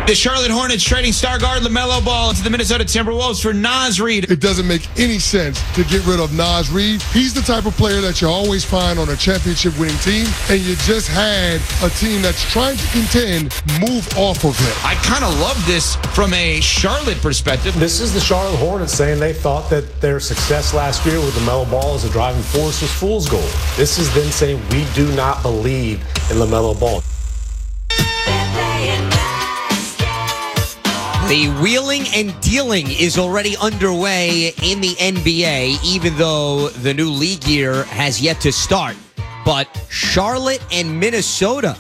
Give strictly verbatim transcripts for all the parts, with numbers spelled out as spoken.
The Charlotte Hornets trading star guard LaMelo Ball to the Minnesota Timberwolves for Naz Reid. It doesn't make any sense to get rid of Naz Reid. He's the type of player that you always find on a championship-winning team, and you just had a team that's trying to contend move off of him. I kind of love this from a Charlotte perspective. This is the Charlotte Hornets saying they thought that their success last year with LaMelo Ball as a driving force was fool's gold. This is them saying we do not believe in LaMelo Ball. The wheeling and dealing is already underway in the N B A, even though the new league year has yet to start. But Charlotte and Minnesota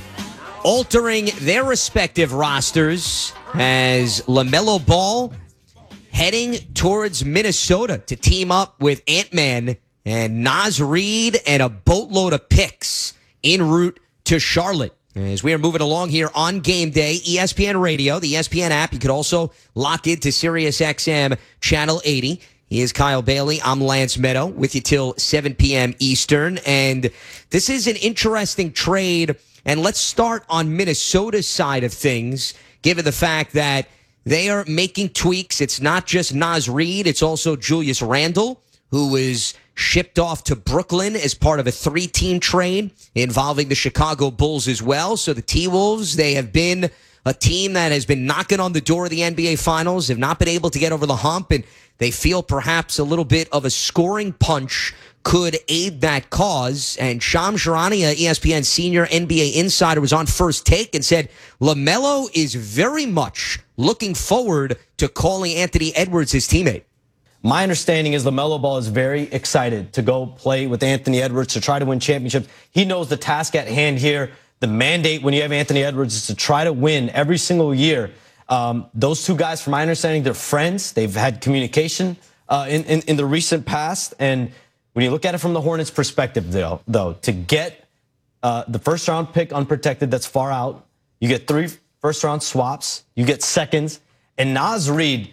altering their respective rosters as LaMelo Ball heading towards Minnesota to team up with Ant-Man and Naz Reid and a boatload of picks en route to Charlotte. As we are moving along here on Game Day, E S P N Radio, the E S P N app. You could also lock into Sirius X M Channel eighty. He is Kyle Bailey. I'm Lance Meadow with you till seven p.m. Eastern. And this is an interesting trade. And let's start on Minnesota's side of things, given the fact that they are making tweaks. It's not just Naz Reid. It's also Julius Randle, who is shipped off to Brooklyn as part of a three-team trade involving the Chicago Bulls as well. So the T-Wolves, they have been a team that has been knocking on the door of the N B A Finals, have not been able to get over the hump, and they feel perhaps a little bit of a scoring punch could aid that cause. And Shams Charania, E S P N senior N B A insider, was on First Take and said LaMelo is very much looking forward to calling Anthony Edwards his teammate. My understanding is LaMelo Ball is very excited to go play with Anthony Edwards to try to win championships. He knows the task at hand here. The mandate when you have Anthony Edwards is to try to win every single year. Um, those two guys, from my understanding, they're friends. They've had communication uh, in, in, in the recent past. And when you look at it from the Hornets' perspective, though, though to get uh, the first-round pick unprotected that's far out, you get three first-round swaps, you get seconds, and Naz Reid,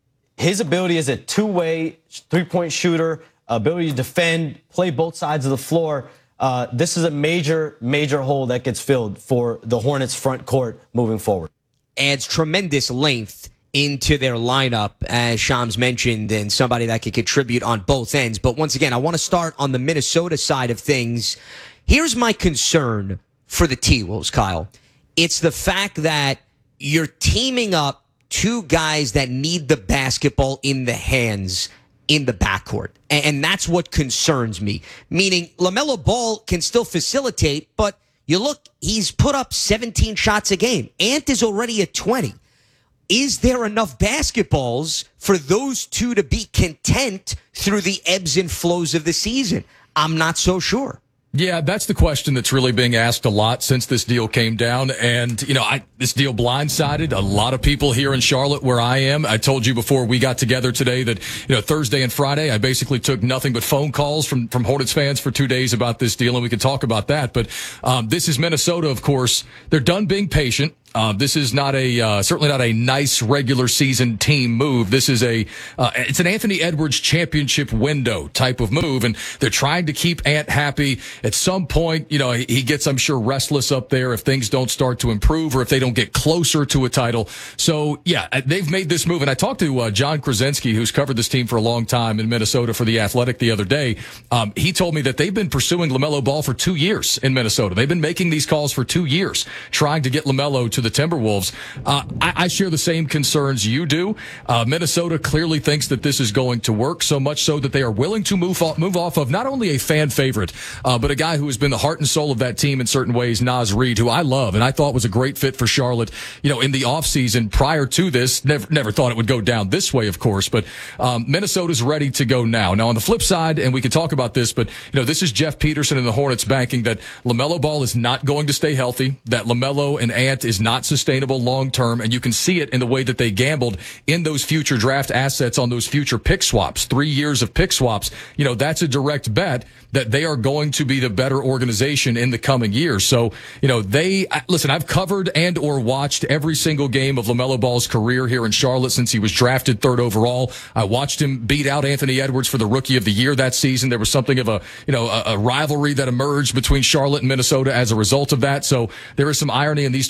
his ability as a two-way three-point shooter, ability to defend, play both sides of the floor. Uh, this is a major, major hole that gets filled for the Hornets front court moving forward. Adds tremendous length into their lineup, as Shams mentioned, and somebody that could contribute on both ends. But once again, I want to start on the Minnesota side of things. Here's my concern for the T-Wolves, Kyle. It's the fact that you're teaming up two guys that need the basketball in the hands in the backcourt. And that's what concerns me. Meaning LaMelo Ball can still facilitate, but you look, he's put up seventeen shots a game. Ant is already at twenty. Is there enough basketballs for those two to be content through the ebbs and flows of the season? I'm not so sure. Yeah, that's the question that's really being asked a lot since this deal came down. And, you know, I, this deal blindsided a lot of people here in Charlotte where I am. I told you before we got together today that, you know, Thursday and Friday, I basically took nothing but phone calls from, from Hornets fans for two days about this deal, and we could talk about that. But um, this is Minnesota, of course. They're done being patient. Uh, this is not a uh, certainly not a nice regular season team move. This is a uh, it's an Anthony Edwards championship window type of move, and they're trying to keep Ant happy. At some point, you know, he gets, I'm sure, restless up there if things don't start to improve or if they don't get closer to a title. So yeah, they've made this move, and I talked to uh, John Krasinski, who's covered this team for a long time in Minnesota for The Athletic the other day. Um, he told me that they've been pursuing LaMelo Ball for two years in Minnesota. They've been making these calls for two years, trying to get LaMelo to the Timberwolves. Uh, I, I share the same concerns you do. Uh, Minnesota clearly thinks that this is going to work, so much so that they are willing to move off, move off of not only a fan favorite, uh, but a guy who has been the heart and soul of that team in certain ways, Naz Reid, who I love and I thought was a great fit for Charlotte, you know, in the offseason prior to this. Never, never thought it would go down this way, of course, but um, Minnesota's ready to go now. Now, on the flip side, and we can talk about this, but, you know, this is Jeff Peterson and the Hornets banking that LaMelo Ball is not going to stay healthy, that LaMelo and Ant is not sustainable long term, and you can see it in the way that they gambled in those future draft assets on those future pick swaps, three years of pick swaps. You know, that's a direct bet that they are going to be the better organization in the coming years. So, you know, they, listen, I've covered and or watched every single game of LaMelo Ball's career here in Charlotte since he was drafted third overall. I watched him beat out Anthony Edwards for the Rookie of the Year that season. There was something of a, you know, a, a rivalry that emerged between Charlotte and Minnesota as a result of that. So there is some irony in these two guys being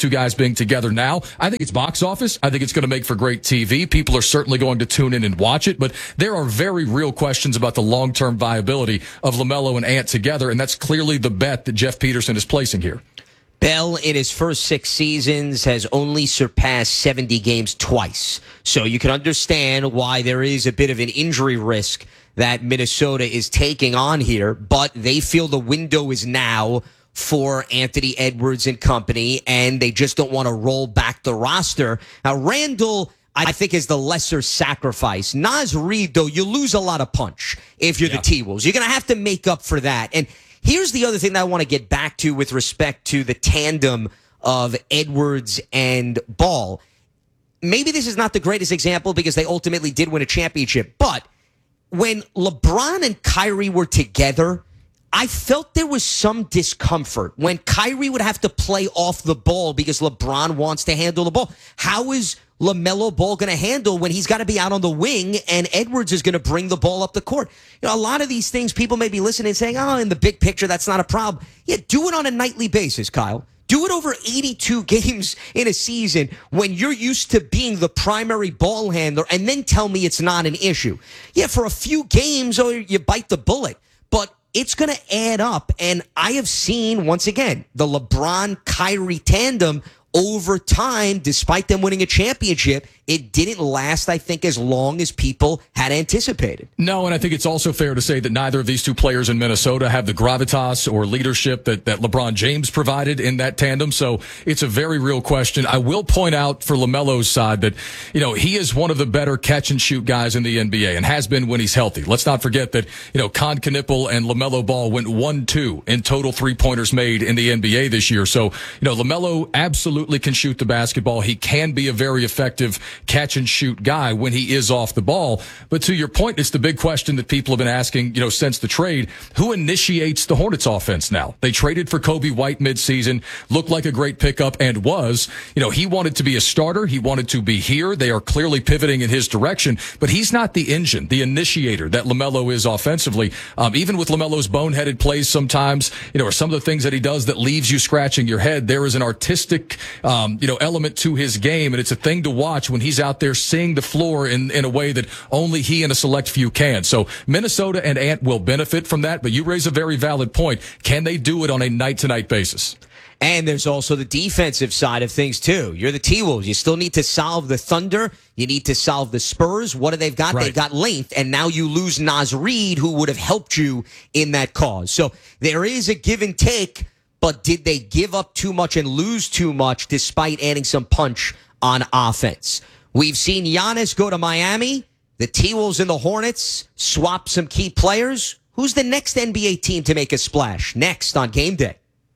being together now. I think it's box office. I think it's going to make for great T V. People are certainly going to tune in and watch it, but there are very real questions about the long-term viability of LaMelo and Ant together, and that's clearly the bet that Jeff Peterson is placing here. Bell, in his first six seasons, has only surpassed seventy games twice. So you can understand why there is a bit of an injury risk that Minnesota is taking on here, but they feel the window is now for Anthony Edwards and company, and they just don't want to roll back the roster. Now, Randall, I think, is the lesser sacrifice. Naz Reid, though, you lose a lot of punch if you're yeah. the T-Wolves. You're going to have to make up for that. And here's the other thing that I want to get back to with respect to the tandem of Edwards and Ball. Maybe this is not the greatest example because they ultimately did win a championship, but when LeBron and Kyrie were together, I felt there was some discomfort when Kyrie would have to play off the ball because LeBron wants to handle the ball. How is LaMelo Ball going to handle when he's got to be out on the wing and Edwards is going to bring the ball up the court? You know, a lot of these things, people may be listening and saying, oh, in the big picture, that's not a problem. Yeah, do it on a nightly basis, Kyle. Do it over eighty-two games in a season when you're used to being the primary ball handler, and then tell me it's not an issue. Yeah, for a few games, or you bite the bullet, but it's going to add up. And I have seen, once again, the LeBron-Kyrie tandem over time, despite them winning a championship, it didn't last, I think, as long as people had anticipated. No, and I think it's also fair to say that neither of these two players in Minnesota have the gravitas or leadership that, that LeBron James provided in that tandem. So it's a very real question. I will point out for LaMelo's side that, you know, he is one of the better catch and shoot guys in the N B A and has been when he's healthy. Let's not forget that, you know, Con Knipple and LaMelo Ball went one two in total three-pointers made in the N B A this year. So, you know, LaMelo absolutely can shoot the basketball. He can be a very effective catch and shoot guy when he is off the ball. But to your point, it's the big question that people have been asking, you know, since the trade. Who initiates the Hornets offense now? They traded for Kobe White midseason, looked like a great pickup and was. You know, he wanted to be a starter. He wanted to be here. They are clearly pivoting in his direction, but he's not the engine, the initiator that LaMelo is offensively. Um, even with LaMelo's boneheaded plays sometimes, you know, or some of the things that he does that leaves you scratching your head, there is an artistic, um, you know, element to his game, and it's a thing to watch when he's out there seeing the floor in, in a way that only he and a select few can. So Minnesota and Ant will benefit from that, but you raise a very valid point. Can they do it on a night-to-night basis? And there's also the defensive side of things, too. You're the T-Wolves. You still need to solve the Thunder. You need to solve the Spurs. What do they've got? Right. They've got length, and now you lose Naz Reid, who would have helped you in that cause. So there is a give and take, but did they give up too much and lose too much despite adding some punch on offense? We've seen Giannis go to Miami. The T-Wolves and the Hornets swap some key players. Who's the next N B A team to make a splash? Next on Game Day.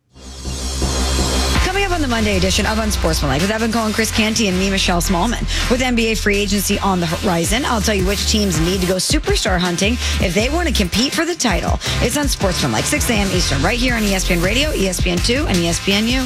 Coming up on the Monday edition of Unsportsmanlike with Evan Cohen, Chris Canty, and me, Michelle Smallman. With N B A free agency on the horizon, I'll tell you which teams need to go superstar hunting if they want to compete for the title. It's Unsportsmanlike, six a.m. Eastern, right here on E S P N Radio, E S P N two, and E S P N U.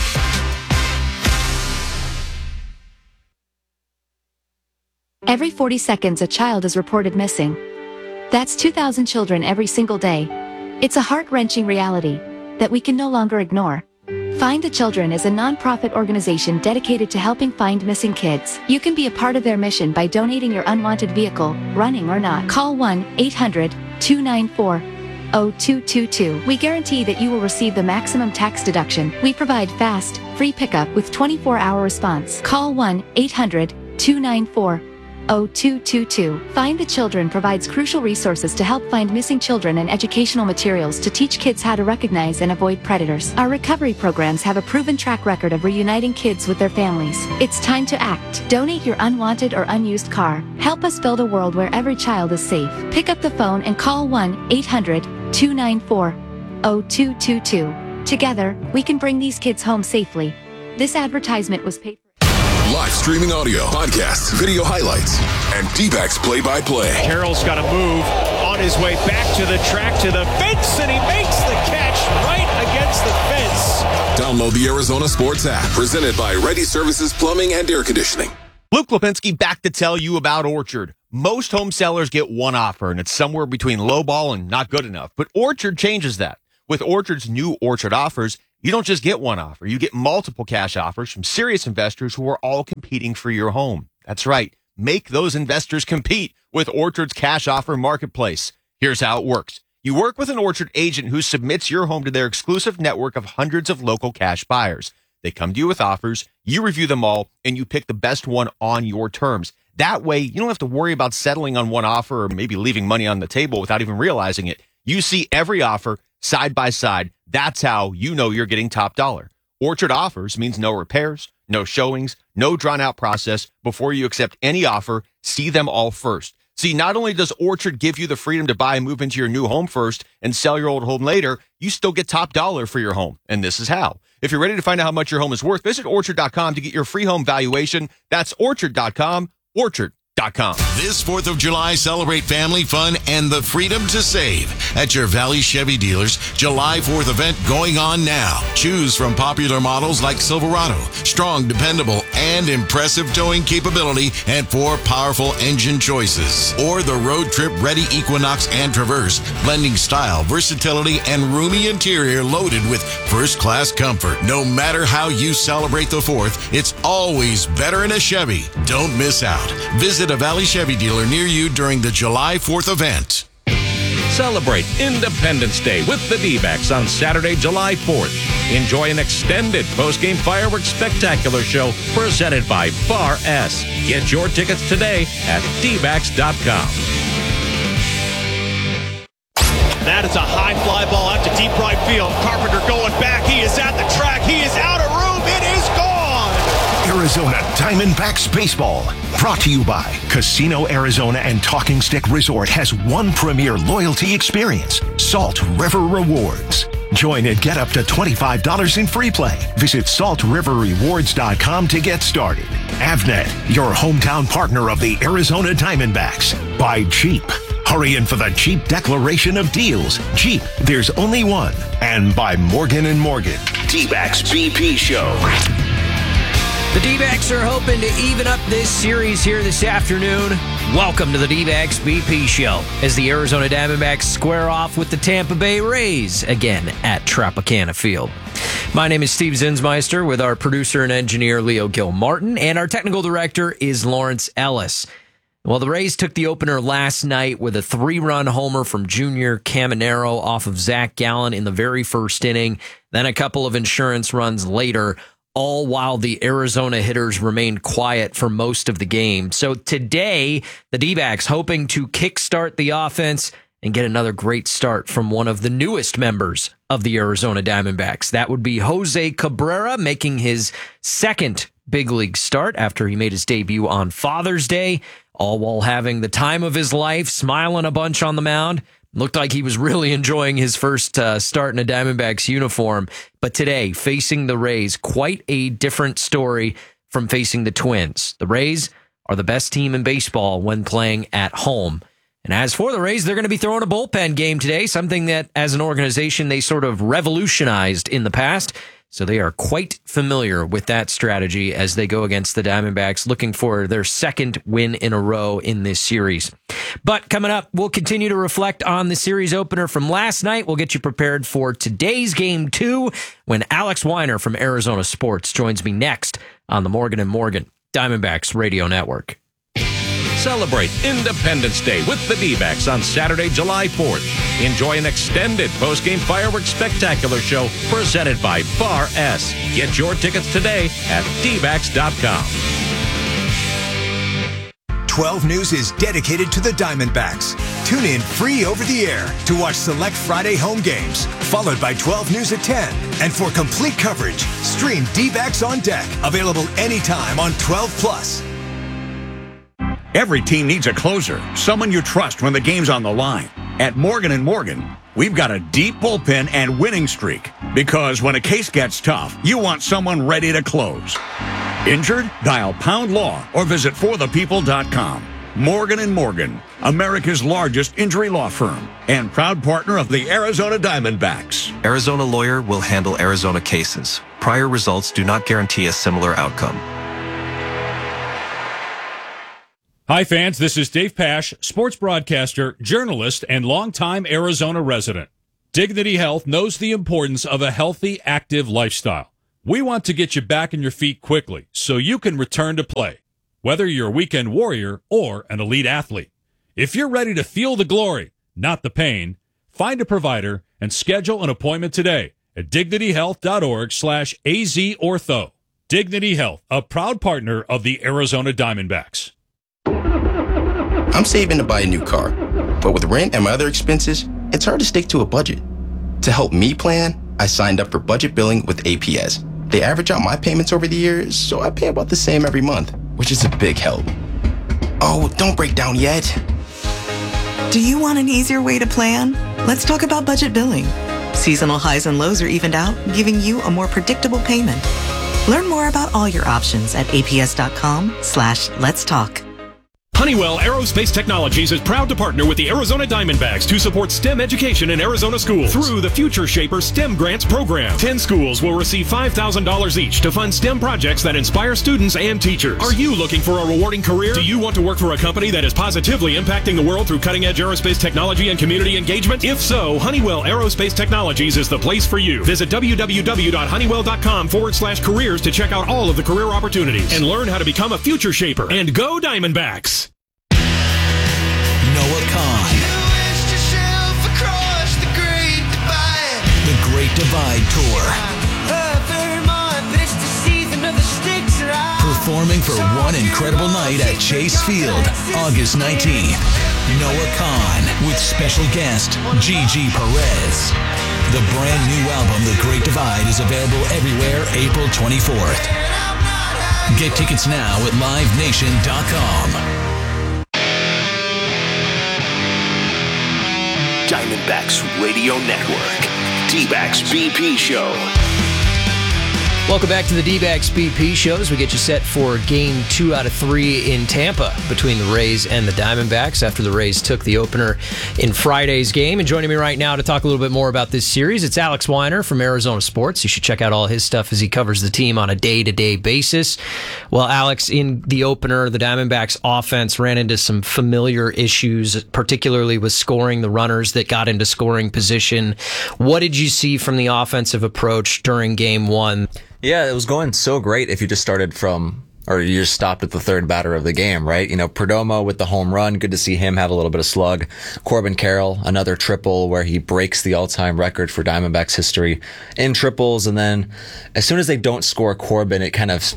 Every forty seconds, a child is reported missing. That's two thousand children every single day. It's a heart-wrenching reality that we can no longer ignore. Find the Children is a non-profit organization dedicated to helping find missing kids. You can be a part of their mission by donating your unwanted vehicle, running or not. Call one eight hundred two nine four zero two two two. We guarantee that you will receive the maximum tax deduction. We provide fast, free pickup with twenty-four hour response. Call one eight hundred two nine four zero two two two. Find the Children provides crucial resources to help find missing children and educational materials to teach kids how to recognize and avoid predators. Our recovery programs have a proven track record of reuniting kids with their families. It's time to act. Donate your unwanted or unused car. Help us build a world where every child is safe. Pick up the phone and call one eight hundred two nine four zero two two two. Together, we can bring these kids home safely. This advertisement was paid for. Live streaming audio, podcasts, video highlights, and D-backs play-by-play. Carroll's got to move on his way back to the track, to the fence, and he makes the catch right against the fence. Download the Arizona Sports app, presented by Ready Services Plumbing and Air Conditioning. Luke Lipinski back to tell you about Orchard. Most home sellers get one offer, and it's somewhere between lowball and not good enough. But Orchard changes that. With Orchard's new Orchard offers, You don't just get one offer. You get multiple cash offers from serious investors who are all competing for your home. That's right. Make those investors compete with Orchard's Cash Offer Marketplace. Here's how it works. You work with an Orchard agent who submits your home to their exclusive network of hundreds of local cash buyers. They come to you with offers, you review them all, and you pick the best one on your terms. That way, you don't have to worry about settling on one offer or maybe leaving money on the table without even realizing it. You see every offer side by side. That's how you know you're getting top dollar. Orchard Offers means no repairs, no showings, no drawn-out process. Before you accept any offer, see them all first. See, not only does Orchard give you the freedom to buy and move into your new home first and sell your old home later, you still get top dollar for your home. And this is how. If you're ready to find out how much your home is worth, visit orchard dot com to get your free home valuation. That's orchard dot com, orchard dot com. This fourth of July, celebrate family fun and the freedom to save at your Valley Chevy dealers. July fourth event going on now. Choose from popular models like Silverado, strong, dependable, and impressive towing capability, and four powerful engine choices. Or the road trip ready Equinox and Traverse, blending style, versatility, and roomy interior loaded with first class comfort. No matter how you celebrate the fourth, it's always better in a Chevy. Don't miss out. Visit a Valley Chevy dealer near you during the July fourth event. Celebrate Independence Day with the D-backs on Saturday, July fourth. Enjoy an extended post-game fireworks spectacular show presented by Bar S. Get your tickets today at d backs dot com. That is a high fly ball out to deep right field. Carpenter going back. He is at the track. He is out of room. It is gone. Arizona Diamondbacks Baseball. Brought to you by Casino Arizona and Talking Stick Resort has one premier loyalty experience, Salt River Rewards. Join and get up to twenty-five dollars in free play. Visit salt river rewards dot com to get started. Avnet, your hometown partner of the Arizona Diamondbacks. By Jeep. Hurry in for the Jeep declaration of deals. Jeep, there's only one. And by Morgan and Morgan. D-backs B P Show. The D-backs are hoping to even up this series here this afternoon. Welcome to the D-backs B P Show as the Arizona Diamondbacks square off with the Tampa Bay Rays again at Tropicana Field. My name is Steve Zinsmeister with our producer and engineer Leo Gilmartin, and our technical director is Lawrence Ellis. Well, the Rays took the opener last night with a three-run homer from Junior Caminero off of Zach Gallen in the very first inning, then a couple of insurance runs later, all while the Arizona hitters remained quiet for most of the game. So today, the D-backs hoping to kickstart the offense and get another great start from one of the newest members of the Arizona Diamondbacks. That would be Jose Cabrera, making his second big league start after he made his debut on Father's Day, all while having the time of his life, smiling a bunch on the mound. Looked like he was really enjoying his first uh, start in a Diamondbacks uniform. But today, facing the Rays, quite a different story from facing the Twins. The Rays are the best team in baseball when playing at home. And as for the Rays, they're going to be throwing a bullpen game today, something that as an organization they sort of revolutionized in the past. So they are quite familiar with that strategy as they go against the Diamondbacks, looking for their second win in a row in this series. But coming up, we'll continue to reflect on the series opener from last night. We'll get you prepared for today's game two when Alex Weiner from Arizona Sports joins me next on the Morgan and Morgan Diamondbacks Radio Network. Celebrate Independence Day with the D-backs on Saturday, July fourth. Enjoy an extended post-game fireworks spectacular show presented by Bar S. Get your tickets today at d backs dot com. twelve News is dedicated to the Diamondbacks. Tune in free over the air to watch select Friday home games, followed by twelve News at ten. And for complete coverage, stream D-backs on Deck, available anytime on twelve plus. Every team needs a closer, someone you trust when the game's on the line. At Morgan and Morgan, we've got a deep bullpen and winning streak. Because when a case gets tough, you want someone ready to close. Injured? Dial Pound Law or visit for the people dot com. Morgan and Morgan, America's largest injury law firm and proud partner of the Arizona Diamondbacks. Arizona Lawyer will handle Arizona cases. Prior results do not guarantee a similar outcome. Hi, fans. This is Dave Pasch, sports broadcaster, journalist, and longtime Arizona resident. Dignity Health knows the importance of a healthy, active lifestyle. We want to get you back on your feet quickly so you can return to play, whether you're a weekend warrior or an elite athlete. If you're ready to feel the glory, not the pain, find a provider and schedule an appointment today at dignityhealth.org slash azortho. Dignity Health, a proud partner of the Arizona Diamondbacks. I'm saving to buy a new car, but with rent and my other expenses, it's hard to stick to a budget. To help me plan, I signed up for budget billing with A P S. They average out my payments over the years, so I pay about the same every month, which is a big help. Oh, don't break down yet. Do you want an easier way to plan? Let's talk about budget billing. Seasonal highs and lows are evened out, giving you a more predictable payment. Learn more about all your options at aps.com slash let's talk. Honeywell Aerospace Technologies is proud to partner with the Arizona Diamondbacks to support STEM education in Arizona schools through the Future Shaper STEM Grants program. Ten schools will receive five thousand dollars each to fund STEM projects that inspire students and teachers. Are you looking for a rewarding career? Do you want to work for a company that is positively impacting the world through cutting-edge aerospace technology and community engagement? If so, Honeywell Aerospace Technologies is the place for you. Visit www.honeywell.com forward slash careers to check out all of the career opportunities and learn how to become a Future Shaper. And go Diamondbacks! Noah Khan. The Great Divide Tour. Performing for one incredible night at Chase Field, August nineteenth. Noah Khan with special guest Gigi Perez. The brand new album, The Great Divide, is available everywhere April twenty-fourth. Get tickets now at live nation dot com. Diamondbacks Radio Network. D-Backs B P Show. Welcome back to the D-Backs B P Show as we get you set for game two out of three in Tampa between the Rays and the Diamondbacks after the Rays took the opener in Friday's game. And joining me right now to talk a little bit more about this series, it's Alex Weiner from Arizona Sports. You should check out all his stuff as he covers the team on a day-to-day basis. Well, Alex, in the opener, the Diamondbacks offense ran into some familiar issues, particularly with scoring the runners that got into scoring position. What did you see from the offensive approach during game one? Yeah, it was going so great if you just started from, or you just stopped at the third batter of the game, right? You know, Perdomo with the home run, good to see him have a little bit of slug. Corbin Carroll, another triple where he breaks the all-time record for Diamondbacks history in triples. And then as soon as they don't score Corbin, it kind of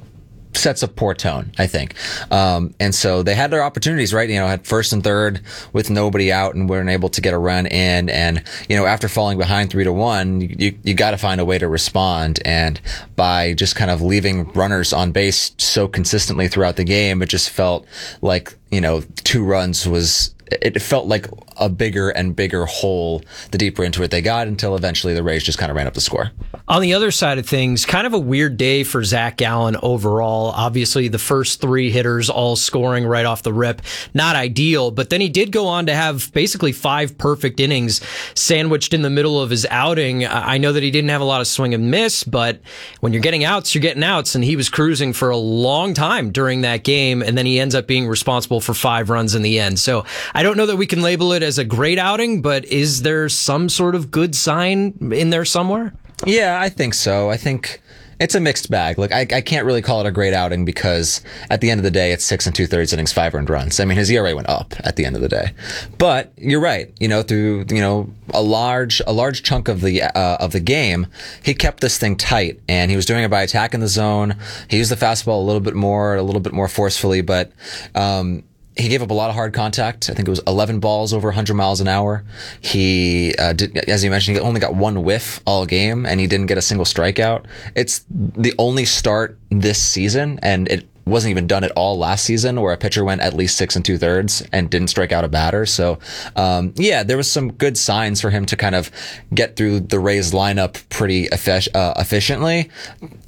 sets a poor tone, I think. Um, and so they had their opportunities, right? You know, had first and third with nobody out and weren't able to get a run in. And, you know, after falling behind three to one, you, you got to find a way to respond. And by just kind of leaving runners on base so consistently throughout the game, it just felt like, you know, two runs was, it felt like a bigger and bigger hole the deeper into it they got until eventually the Rays just kind of ran up the score. On the other side of things, kind of a weird day for Zach Gallen overall. Obviously, the first three hitters all scoring right off the rip. Not ideal, but then he did go on to have basically five perfect innings sandwiched in the middle of his outing. I know that he didn't have a lot of swing and miss, but when you're getting outs, you're getting outs, and he was cruising for a long time during that game, and then he ends up being responsible for five runs in the end. So I don't know that we can label it as a great outing, but is there some sort of good sign in there somewhere? Yeah, I think so. I think it's a mixed bag. Like, I, I can't really call it a great outing because at the end of the day, it's six and two thirds innings, five earned runs. I mean, his E R A went up at the end of the day. But you're right. You know, through, you know, a large, a large chunk of the, uh, of the game, he kept this thing tight and he was doing it by attacking the zone. He used the fastball a little bit more, a little bit more forcefully, but, um, he gave up a lot of hard contact. I think it was eleven balls over one hundred miles an hour. He, uh, did, as you mentioned, he only got one whiff all game, and he didn't get a single strikeout. It's the only start this season, and it wasn't even done at all last season, where a pitcher went at least six and two thirds and didn't strike out a batter. So, um, yeah, there was some good signs for him to kind of get through the Rays lineup pretty effic- uh, efficiently.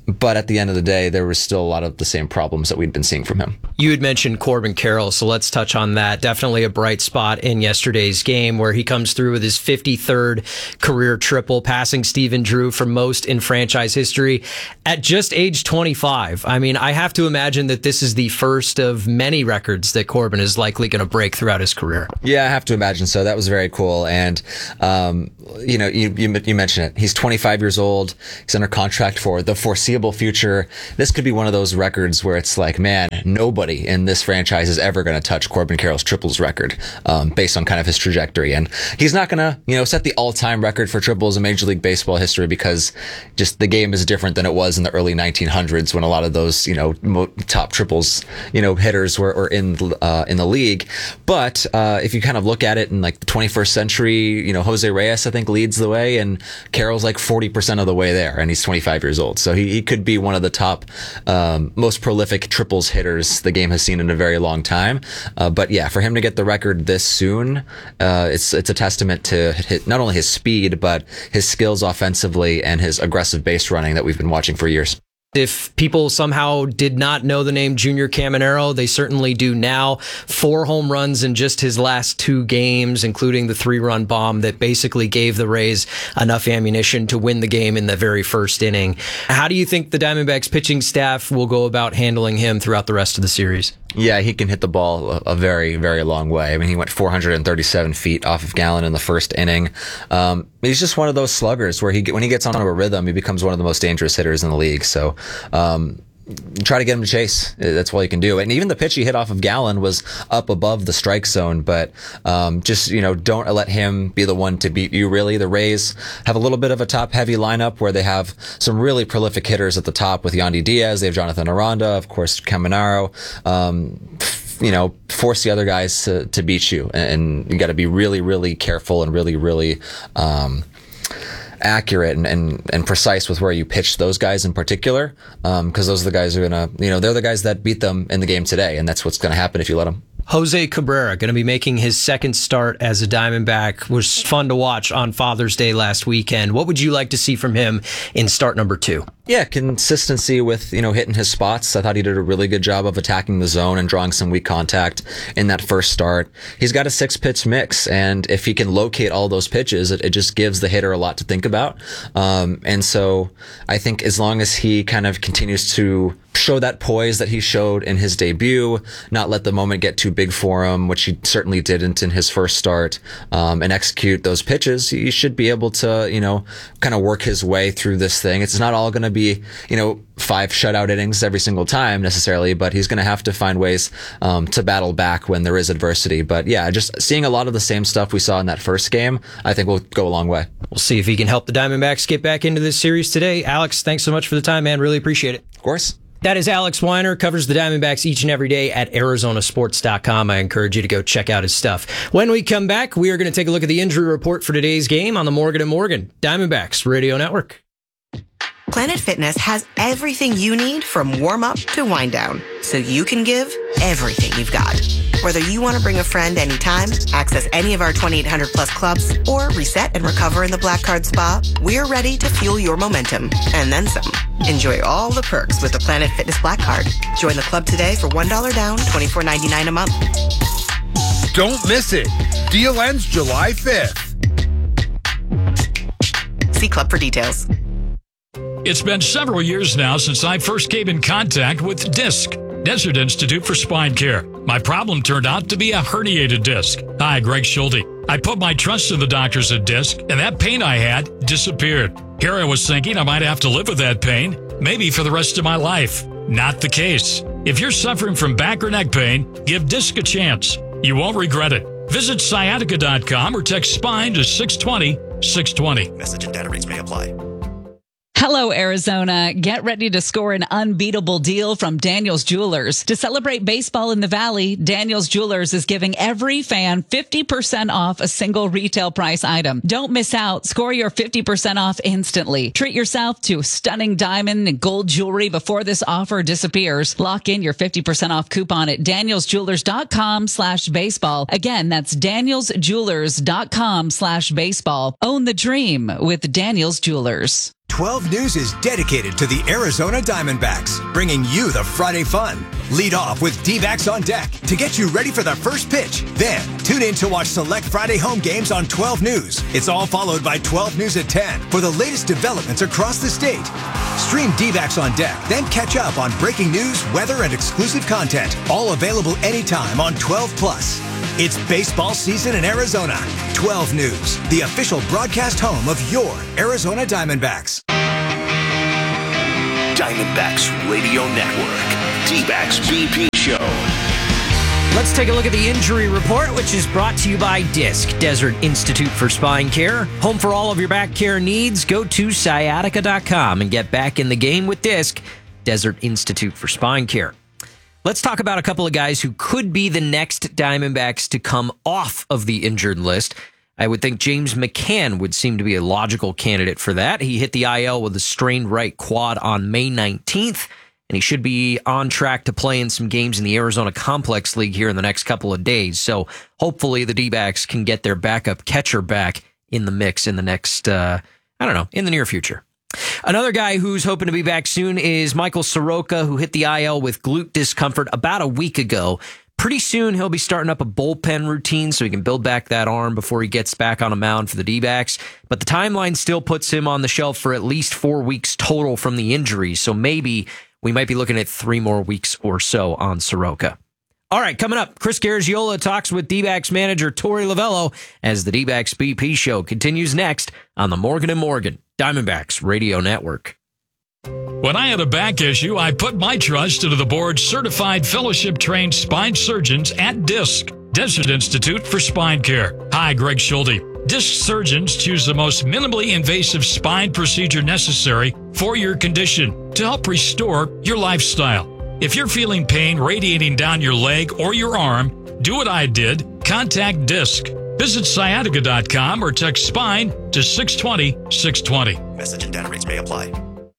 but at the end of the day, there was still a lot of the same problems that we'd been seeing from him. You had mentioned Corbin Carroll, so let's touch on that. Definitely a bright spot in yesterday's game where he comes through with his fifty-third career triple, passing Stephen Drew for most in franchise history at just age twenty-five. I mean, I have to imagine that this is the first of many records that Corbin is likely going to break throughout his career. Yeah, I have to imagine so. That was very cool. And, um, you know, you, you, you mentioned it. He's twenty-five years old. He's under contract for the foreseeable future. This could be one of those records where it's like, man, nobody in this franchise is ever going to touch Corbin Carroll's triples record, um, based on kind of his trajectory. And he's not going to, you know, set the all-time record for triples in Major League Baseball history because just the game is different than it was in the early nineteen hundreds when a lot of those, you know, mo- top triples, you know, hitters were, were in, uh, in the league. But, uh, if you kind of look at it in like the twenty-first century, you know, Jose Reyes, I think, leads the way, and Carroll's like forty percent of the way there, and he's twenty-five years old. So he, he could be one of the top, um, most prolific triples hitters the game has seen in a very long time. Uh, but yeah, for him to get the record this soon, uh, it's, it's a testament to his, not only his speed, but his skills offensively and his aggressive base running that we've been watching for years. If people somehow did not know the name Junior Caminero, they certainly do now. Four home runs in just his last two games, including the three-run bomb that basically gave the Rays enough ammunition to win the game in the very first inning. How do you think the Diamondbacks pitching staff will go about handling him throughout the rest of the series? Yeah, he can hit the ball a, a very, very long way. I mean, he went four hundred thirty-seven feet off of Gallen in the first inning. Um, he's just one of those sluggers where he, when he gets onto a rhythm, he becomes one of the most dangerous hitters in the league. So, um, try to get him to chase. That's all you can do. And even the pitch he hit off of Gallen was up above the strike zone, but um, just, you know, don't let him be the one to beat you, really. The Rays have a little bit of a top-heavy lineup where they have some really prolific hitters at the top with Yandy Diaz. They have Jonathan Aranda, of course, Caminero. Um, you know, force the other guys to, to beat you. And you got to be really, really careful and really, really um, accurate and, and, and precise with where you pitch those guys in particular, um, because those are the guys who are going to, you know, they're the guys that beat them in the game today, and that's what's going to happen if you let them. Jose Cabrera going to be making his second start as a Diamondback. Was fun to watch on Father's Day last weekend. What would you like to see from him in start number two? Yeah, consistency with, you know, hitting his spots. I thought he did a really good job of attacking the zone and drawing some weak contact in that first start. He's got a six pitch mix, and if he can locate all those pitches, it, it just gives the hitter a lot to think about. Um, and so I think as long as he kind of continues to show that poise that he showed in his debut, not let the moment get too big for him, which he certainly didn't in his first start, um, and execute those pitches, he should be able to, you know, kind of work his way through this thing. It's not all going to be, you know, five shutout innings every single time necessarily, but he's going to have to find ways um, to battle back when there is adversity. But yeah, just seeing a lot of the same stuff we saw in that first game, I think will go a long way. We'll see if he can help the Diamondbacks get back into this series today. Alex, thanks so much for the time, man. Really appreciate it. Of course. That is Alex Weiner, covers the Diamondbacks each and every day at Arizona Sports dot com. I encourage you to go check out his stuff. When we come back, we are going to take a look at the injury report for today's game on the Morgan and Morgan Diamondbacks Radio Network. Planet Fitness has everything you need from warm-up to wind-down, so you can give everything you've got. Whether you want to bring a friend anytime, access any of our twenty-eight hundred plus clubs, or reset and recover in the Black Card Spa, we're ready to fuel your momentum, and then some. Enjoy all the perks with the Planet Fitness Black Card. Join the club today for one dollar down, twenty-four ninety-nine a month. Don't miss it. Deal ends July fifth. See club for details. It's been several years now since I first came in contact with DISC, Desert Institute for Spine Care. My problem turned out to be a herniated disc. Hi, Greg Schulte. I put my trust in the doctors at DISC, and that pain I had disappeared. Here I was thinking I might have to live with that pain, maybe for the rest of my life. Not the case. If you're suffering from back or neck pain, give DISC a chance. You won't regret it. Visit sciatica dot com or text SPINE to six twenty, six twenty. Message and data rates may apply. Hello, Arizona. Get ready to score an unbeatable deal from Daniel's Jewelers. To celebrate baseball in the Valley, Daniel's Jewelers is giving every fan fifty percent off a single retail price item. Don't miss out. Score your fifty percent off instantly. Treat yourself to stunning diamond and gold jewelry before this offer disappears. Lock in your fifty percent off coupon at daniels jewelers dot com slash baseball. Again, that's daniels jewelers dot com slash baseball. Own the dream with Daniel's Jewelers. twelve News is dedicated to the Arizona Diamondbacks, bringing you the Friday fun. Lead off with D-backs on deck to get you ready for the first pitch. Then, tune in to watch select Friday home games on twelve News. It's all followed by twelve News at ten for the latest developments across the state. Stream D-backs on deck, then catch up on breaking news, weather, and exclusive content. All available anytime on twelve plus. It's baseball season in Arizona. twelve News, the official broadcast home of your Arizona Diamondbacks. Diamondbacks Radio Network. D-backs B P Show. Let's take a look at the injury report, which is brought to you by DISC, Desert Institute for Spine Care. Home for all of your back care needs. Go to sciatica dot com and get back in the game with DISC, Desert Institute for Spine Care. Let's talk about a couple of guys who could be the next Diamondbacks to come off of the injured list. I would think James McCann would seem to be a logical candidate for that. He hit the I L with a strained right quad on May nineteenth, and he should be on track to play in some games in the Arizona Complex League here in the next couple of days. So hopefully the D-backs can get their backup catcher back in the mix in the next, uh, I don't know, in the near future. Another guy who's hoping to be back soon is Michael Soroka, who hit the I L with glute discomfort about a week ago. Pretty soon, he'll be starting up a bullpen routine so he can build back that arm before he gets back on a mound for the D-backs. But the timeline still puts him on the shelf for at least four weeks total from the injury. So maybe we might be looking at three more weeks or so on Soroka. All right, coming up, Chris Garagiola talks with D-backs manager Torey Lovullo as the D-backs B P show continues next on the Morgan and Morgan Diamondbacks Radio Network. When I had a back issue, I put my trust into the board's certified fellowship-trained spine surgeons at DISC, Desert Institute for Spine Care. Hi, Greg Schulte. DISC surgeons choose the most minimally invasive spine procedure necessary for your condition to help restore your lifestyle. If you're feeling pain radiating down your leg or your arm, do what I did. Contact DISC. Visit sciatica dot com or text SPINE to six twenty, six twenty. Message and data rates may apply.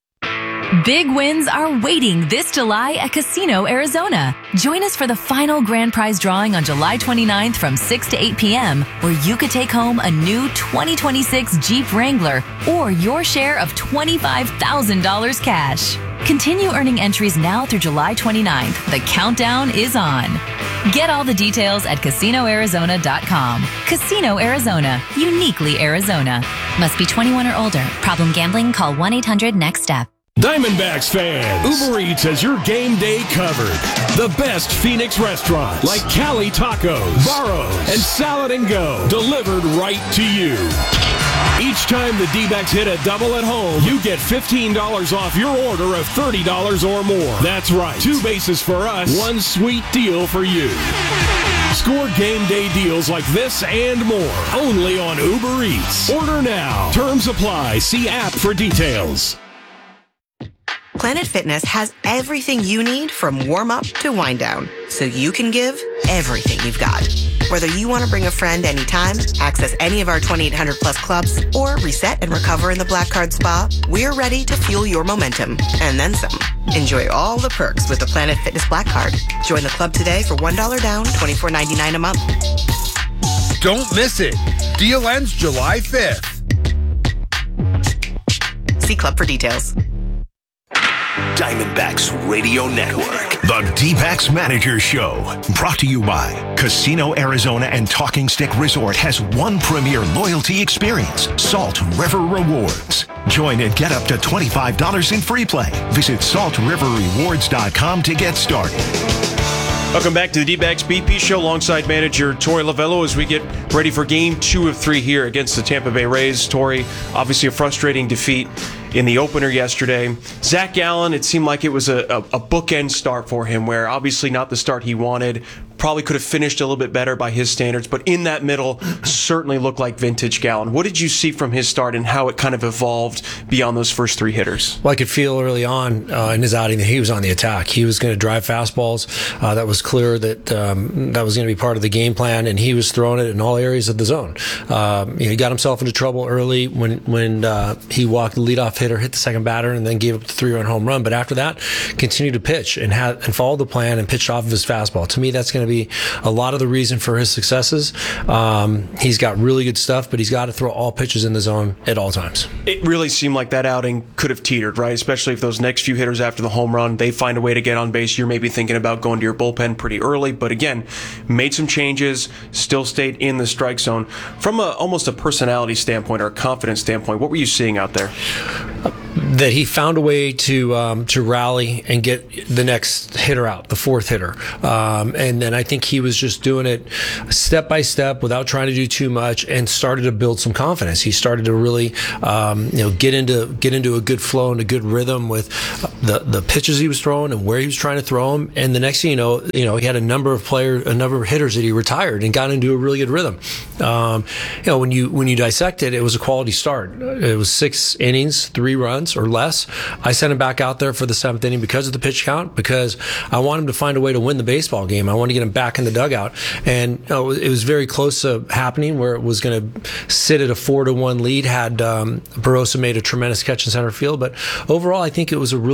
Big wins are waiting this July at Casino Arizona. Join us for the final grand prize drawing on July twenty-ninth from six to eight p.m., where you could take home a new twenty twenty-six Jeep Wrangler or your share of twenty-five thousand dollars cash. Continue earning entries now through July twenty-ninth. The countdown is on. Get all the details at casino arizona dot com. Casino Arizona, uniquely Arizona. Must be twenty-one or older. Problem gambling? Call one eight hundred next step. Diamondbacks fans, Uber Eats has your game day covered. The best Phoenix restaurants like Cali Tacos, Barro's, and Salad and Go delivered right to you. Each time the D-backs hit a double at home, you get fifteen dollars off your order of thirty dollars or more. That's right. Two bases for us, one sweet deal for you. Score game day deals like this and more only on Uber Eats. Order now. Terms apply. See app for details. Planet Fitness has everything you need from warm-up to wind-down, so you can give everything you've got. Whether you want to bring a friend anytime, access any of our twenty-eight hundred plus clubs, or reset and recover in the Black Card Spa, we're ready to fuel your momentum, and then some. Enjoy all the perks with the Planet Fitness Black Card. Join the club today for one dollar down, twenty-four ninety-nine a month. Don't miss it. Deal ends July fifth. See club for details. Diamondbacks Radio Network. The D-backs Manager Show. Brought to you by Casino Arizona and Talking Stick Resort has one premier loyalty experience, Salt River Rewards. Join and get up to twenty-five dollars in free play. Visit salt river rewards dot com to get started. Welcome back to the D-backs B P show alongside manager Torey Lovullo as we get ready for game two of three here against the Tampa Bay Rays. Torey, obviously a frustrating defeat in the opener yesterday. Zach Gallen, it seemed like it was a, a, a bookend start for him, where obviously not the start he wanted. Probably could have finished a little bit better by his standards, but in that middle, certainly looked like vintage Gallen. What did you see from his start and how it kind of evolved beyond those first three hitters? Well, I could feel early on uh, in his outing that he was on the attack. He was going to drive fastballs. Uh, that was clear that um, that was going to be part of the game plan, and he was throwing it in all areas of the zone. Um, you know, he got himself into trouble early when when uh, he walked the leadoff hitter, hit the second batter, and then gave up the three-run home run. But after that, continued to pitch and had and followed the plan and pitched off of his fastball. To me, that's going to be a lot of the reason for his successes. Um, he's got really good stuff, but he's got to throw all pitches in the zone at all times. It really seemed like that outing could have teetered, right? Especially if those next few hitters after the home run, they find a way to get on base. You're maybe thinking about going to your bullpen pretty early, but again, made some changes, still stayed in the strike zone. From a, almost a personality standpoint or a confidence standpoint, what were you seeing out there? That he found a way to um, to rally and get the next hitter out, the fourth hitter, um, and then I think he was just doing it step by step without trying to do too much, and started to build some confidence. He started to really, um, you know, get into get into a good flow and a good rhythm with the the pitches he was throwing and where he was trying to throw them. And the next thing you know, you know, he had a number of players, a number of hitters that he retired and got into a really good rhythm. Um, you know, when you when you dissect it, it was a quality start. It was six innings, three runs or less. I sent him back out there for the seventh inning because of the pitch count, because I want him to find a way to win the baseball game. I want to get him back in the dugout. And you know, it was very close to happening where it was going to sit at a four to one lead had um, Barossa made a tremendous catch in center field. But overall, I think it was a really